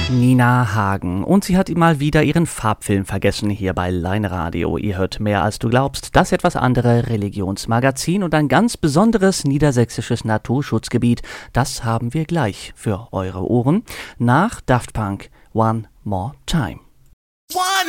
Nina Hagen. Und sie hat mal wieder ihren Farbfilm vergessen hier bei Leinradio. Ihr hört mehr als du glaubst. Das etwas andere Religionsmagazin und ein ganz besonderes niedersächsisches Naturschutzgebiet. Das haben wir gleich für eure Ohren. Nach Daft Punk One More Time.